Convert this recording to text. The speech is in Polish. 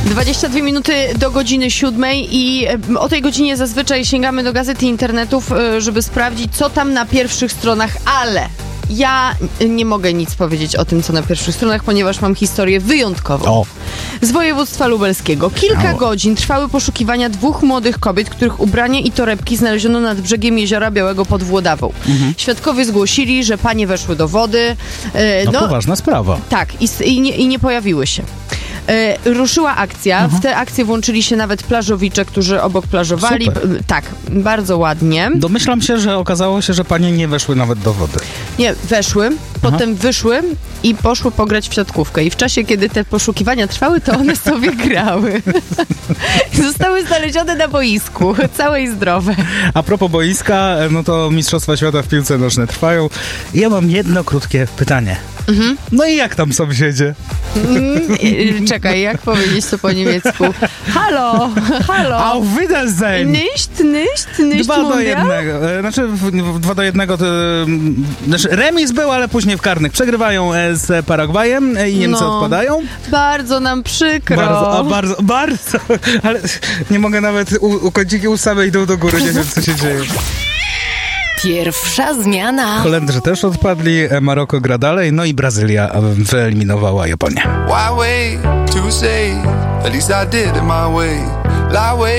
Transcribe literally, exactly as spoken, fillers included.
dwadzieścia dwie minuty do godziny siódmej i o tej godzinie zazwyczaj sięgamy do gazet i internetów, żeby sprawdzić, co tam na pierwszych stronach, ale ja nie mogę nic powiedzieć o tym, co na pierwszych stronach, ponieważ mam historię wyjątkową. O. Z województwa lubelskiego. Kilka o. godzin trwały poszukiwania dwóch młodych kobiet, których ubrania i torebki znaleziono nad brzegiem Jeziora Białego pod Włodawą. Mhm. Świadkowie zgłosili, że panie weszły do wody. E, no, no poważna sprawa. Tak, i, i, nie, i nie pojawiły się. E, ruszyła akcja. Mhm. W tę akcję włączyli się nawet plażowicze, którzy obok plażowali. Super. Tak, bardzo ładnie. Domyślam się, że okazało się, że panie nie weszły nawet do wody. Nie, weszły, Aha. potem wyszły i poszły pograć w siatkówkę. I w czasie, kiedy te poszukiwania trwały, to one sobie grały. Zostały znalezione na boisku, całe i zdrowe. A propos boiska, no to Mistrzostwa Świata w piłce nożnej trwają. Ja mam jedno krótkie pytanie. Mhm. No i jak tam sąsiedzie? Mm, czekaj, jak powiedzieć to po niemiecku? Halo, halo. Auf Wiedersehen. Nicht, nicht, nicht Dwa mundial? do jednego. Znaczy, w, w, dwa do jednego to... Znaczy, remis był, ale później w karnych. Przegrywają z Paragwajem i Niemcy no, odpadają. Bardzo nam przykro. Bardzo, a bardzo, bardzo. Ale nie mogę nawet, u, u kąciki u samej idą do góry, nie wiem, co się dzieje. Pierwsza zmiana. Holendrzy też odpadli, Maroko gra dalej, no i Brazylia wyeliminowała Japonię. Why wait to say, at least I did it my way.